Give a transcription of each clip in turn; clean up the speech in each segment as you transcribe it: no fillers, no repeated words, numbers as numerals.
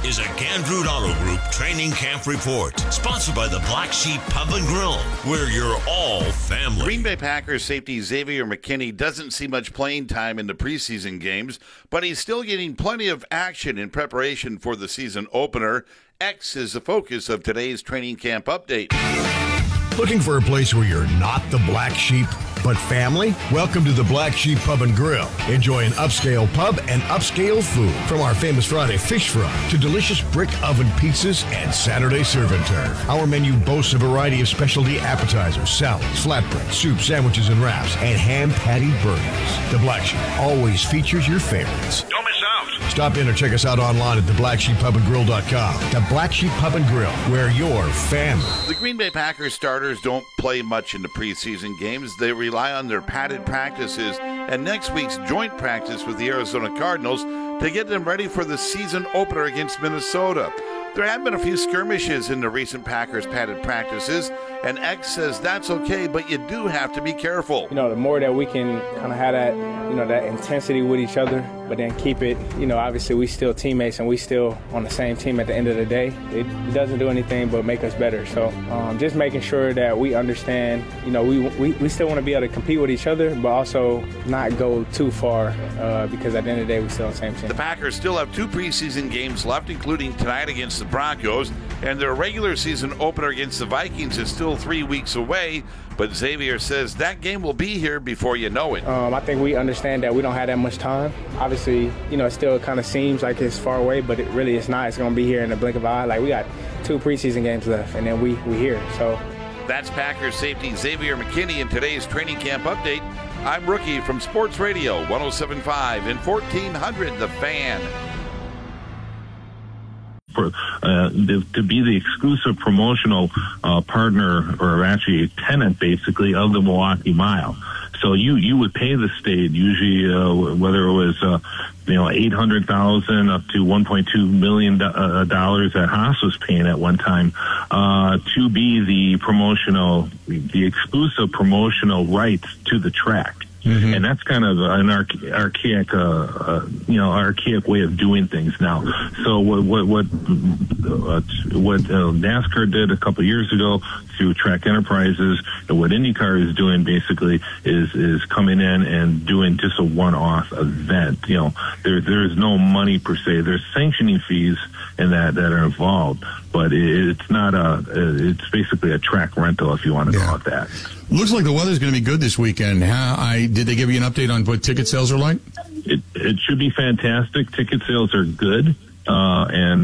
is a Gandrud Auto Group Training Camp Report, sponsored by the Black Sheep Pub and Grill, where you're all family. Green Bay Packers safety Xavier McKinney doesn't see much playing time in the preseason games, but he's still getting plenty of action in preparation for the season opener. X is the focus of today's training camp update. Looking for a place where you're not the black sheep, but family? Welcome to the Black Sheep Pub and Grill. Enjoy an upscale pub and upscale food. From our famous Friday fish fry to delicious brick oven pizzas and Saturday serve and turf. Our menu boasts a variety of specialty appetizers, salads, flatbread, soup, sandwiches, and wraps, and ham patty burgers. The Black Sheep always features your favorites. Don't miss out. Stop in or check us out online at theblacksheeppubandgrill.com. The Black Sheep Pub and Grill, where you're family. The Green Bay Packers starters don't play much in the preseason games. They rely on their padded practices and next week's joint practice with the Arizona Cardinals to get them ready for the season opener against Minnesota. There have been a few skirmishes in the recent Packers padded practices, and X says that's okay, but you do have to be careful. The more that we can kind of have that, that intensity with each other, but then keep it, obviously we still teammates and we still on the same team at the end of the day. It doesn't do anything but make us better. So just making sure that we understand, we still want to be able to compete with each other, but also not go too far because at the end of the day, we still on the same team. The Packers still have 2 preseason games left, including tonight against the Broncos, and their regular season opener against the Vikings is still 3 weeks away, but Xavier says that game will be here before you know it. I think we understand that we don't have that much time. Obviously, it still kind of seems like it's far away, but it really is not. It's going to be here in the blink of an eye. Like, we got 2 preseason games left, and then we here. So that's Packers safety Xavier McKinney in today's training camp update. I'm Rookie from Sports Radio 107.5 and 1400 The Fan. To be the exclusive promotional partner, or actually a tenant basically, of the Milwaukee Mile. So you would pay the state usually whether it was $800,000 up to $1.2 million dollars that Haas was paying at one time to be the exclusive promotional rights to the track. Mm-hmm. And that's kind of an archaic way of doing things now. So what NASCAR did a couple of years ago through Track Enterprises, and what IndyCar is doing basically is coming in and doing just a one-off event. There's no money per se. There's sanctioning fees and that are involved, but it's not it's basically a track rental, if you want to call it that. Looks like the weather's going to be good this weekend. Did they give you an update on what ticket sales are like? It should be fantastic. Ticket sales are good. And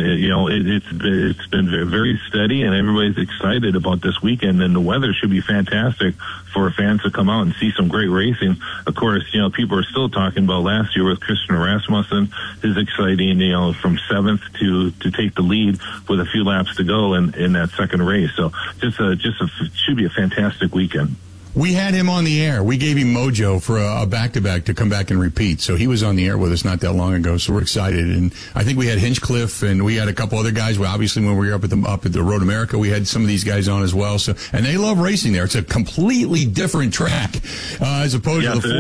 it's been very, very steady, and everybody's excited about this weekend. And the weather should be fantastic for fans to come out and see some great racing. Of course, people are still talking about last year with Christian Rasmussen. Is exciting, from 7th to take the lead with a few laps to go in that second race. So should be a fantastic weekend. We had him on the air. We gave him mojo for a back-to-back to come back and repeat. So he was on the air with us not that long ago. So we're excited. And I think we had Hinchcliffe, and we had a couple other guys. Well, obviously, when we were up at the Road America, we had some of these guys on as well. So, and they love racing there. It's a completely different track as opposed to the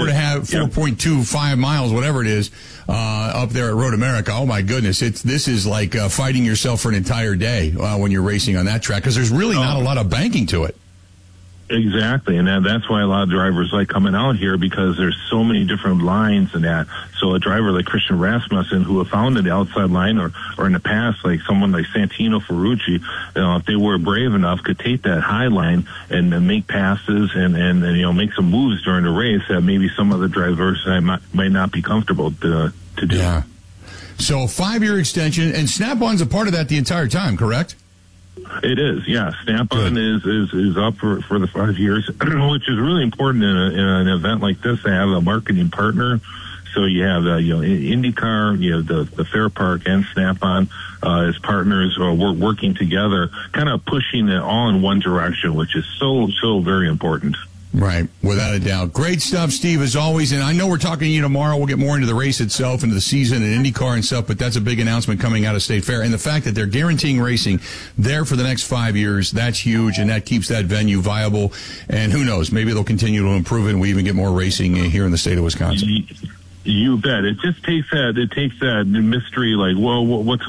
4.25 miles, whatever it is, up there at Road America. Oh my goodness! This is like fighting yourself for an entire day when you're racing on that track, because there's really not a lot of banking to it. Exactly, and that's why a lot of drivers like coming out here, because there's so many different lines in that. So a driver like Christian Rasmussen, who have found the outside line, or in the past, like someone like Santino Ferrucci, if they were brave enough, could take that high line and make passes and make some moves during the race that maybe some other drivers might not be comfortable to do. Yeah. So 5-year extension, and Snap-on's a part of that the entire time, correct? It is, yeah. Snap-on is up for the 5 years, which is really important in an event like this to have a marketing partner. So you have IndyCar, you have the Fair Park and Snap-on as partners, working together, kind of pushing it all in one direction, which is so very important. Right, without a doubt. Great stuff, Steve, as always. And I know we're talking to you tomorrow. We'll get more into the race itself, into the season and IndyCar and stuff, but that's a big announcement coming out of State Fair. And the fact that they're guaranteeing racing there for the next 5 years, that's huge, and that keeps that venue viable. And who knows, maybe they'll continue to improve it and we even get more racing here in the state of Wisconsin. You bet. It just takes that mystery, like, well, what's